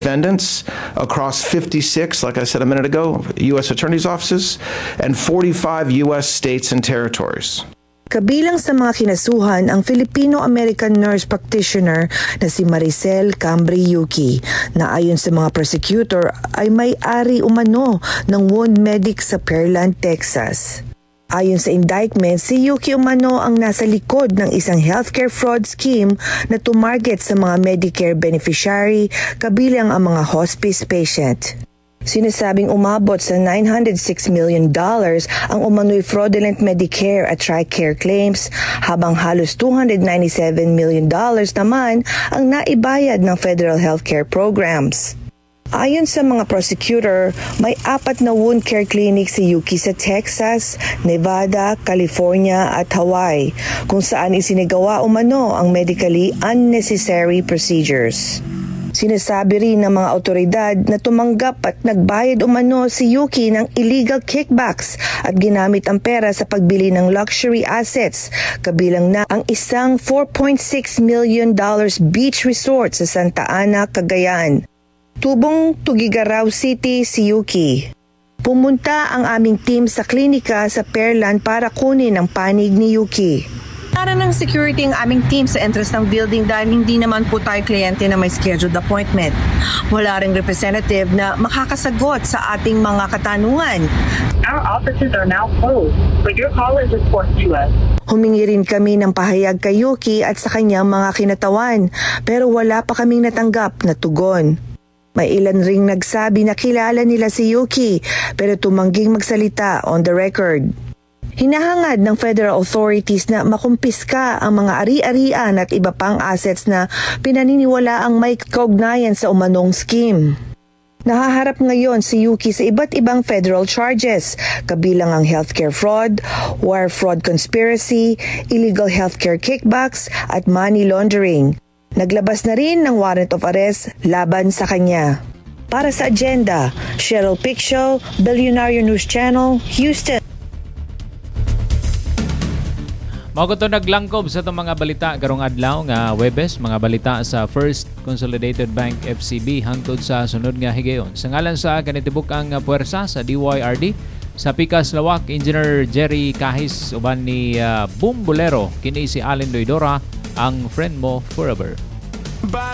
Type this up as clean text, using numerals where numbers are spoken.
defendants across 56, like I said a minute ago, U.S. attorney's offices, and 45 U.S. states and territories. Kabilang sa mga kinasuhan ang Filipino-American nurse practitioner na si Maricel Cambri Yuki na ayon sa mga prosecutor ay may-ari umano ng wound medic sa Pearland, Texas. Ayon sa indictment, si Yuki umano ang nasa likod ng isang healthcare fraud scheme na tumarget sa mga Medicare beneficiary kabilang ang mga hospice patient. Sinasabing umabot sa $906 million ang umano'y fraudulent Medicare at TRICARE claims habang halos $297 million naman ang naibayad ng federal healthcare programs. Ayon sa mga prosecutor, may 4 na wound care clinic si Yuki sa Texas, Nevada, California at Hawaii kung saan isinagawa umano ang medically unnecessary procedures. Sinasabi rin ng mga otoridad na tumanggap at nagbayad umano si Yuki ng illegal kickbacks at ginamit ang pera sa pagbili ng luxury assets, kabilang na ang isang $4.6 million beach resort sa Santa Ana, Cagayan. Tubong Tugigaraw City si Yuki. Pumunta ang aming team sa klinika sa Pearland para kunin ang panig ni Yuki. Para ng security ang aming team sa entrance ng building dahil hindi naman po tayo kliyente na may scheduled appointment. Wala ring representative na makakasagot sa ating mga katanungan. Our offices are now closed, but your call is important to us. Humingi rin kami ng pahayag kay Yuki at sa kanyang mga kinatawan, pero wala pa kaming natanggap na tugon. May ilan ring nagsabi na kilala nila si Yuki pero tumangging magsalita on the record. Hinahangad ng federal authorities na makumpiska ang mga ari-arian at iba pang assets na pinaniniwala ang may kaugnayan sa umanong scheme. Nahaharap ngayon si Yuki sa iba't ibang federal charges, kabilang ang healthcare fraud, wire fraud conspiracy, illegal healthcare kickbacks at money laundering. Naglabas na rin ng warrant of arrest laban sa kanya. Para sa agenda, Cheryl Piccio, Billionaire News Channel, Houston. Mao ko to naglangkob sa itong mga balita karong adlaw nga Webes, mga balita sa First Consolidated Bank FCB hangtod sa sunod nga higayon. Sa ngalan sa kanitibuk-ang puwersa sa DYRD, sa Pikas Lawak, Engineer Jerry Kahis uban ni Boom Bolero, kini si Allen Loidora, ang friend mo forever.